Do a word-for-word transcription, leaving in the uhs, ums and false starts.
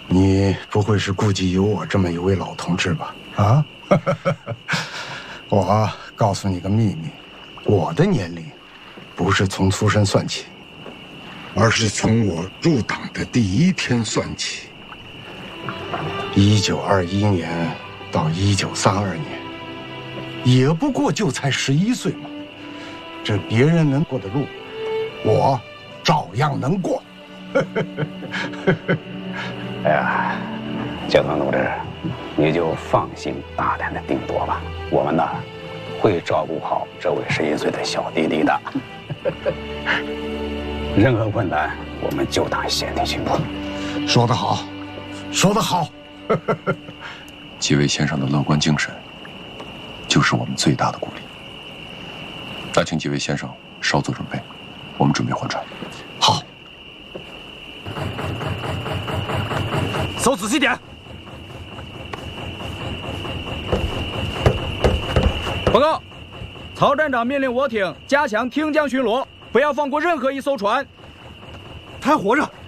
你不会是顾忌有我这么一位老同志吧？啊？我告诉你个秘密，我的年龄不是从出生算起，而是从我入党的第一天算起。一九二一年到一九三二年，也不过就才十一岁嘛。这别人能过的路，我照样能过。 哎呀，教堂同志，你就放心大胆的定夺吧，我们呢会照顾好这位十一岁的小弟弟的。任何困难，我们就当先提去步。 说得好，说得好。 几位先生的乐观精神，就是我们最大的鼓励。那请几位先生稍作准备，我们准备换船。 好。 搜仔细点。报告，曹站长命令我艇加强汀江巡逻，不要放过任何一艘船。 他还活着。